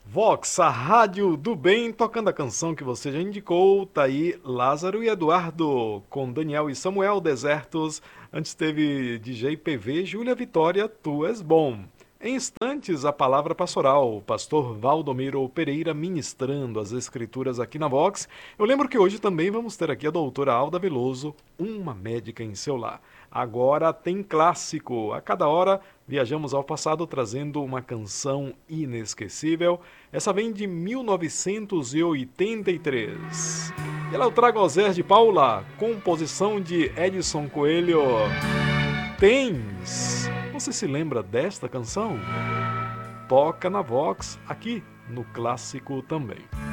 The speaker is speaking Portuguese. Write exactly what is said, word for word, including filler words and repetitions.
Vox, a rádio do bem, tocando a canção que você já indicou, tá aí Lázaro e Eduardo, com Daniel e Samuel Desertos. Antes teve D J P V, Júlia Vitória, Tu és bom. Em instantes, a palavra pastoral, o pastor Valdomiro Pereira ministrando as escrituras aqui na Vox. Eu lembro que hoje também vamos ter aqui a doutora Alda Veloso, uma médica em seu lar. Agora tem clássico. A cada hora viajamos ao passado trazendo uma canção inesquecível. Essa vem de mil novecentos e oitenta e três. E ela é o Tragozés de Paula, composição de Edson Coelho. Tens. Você se lembra desta canção? Toca na Vox, aqui no Clássico também.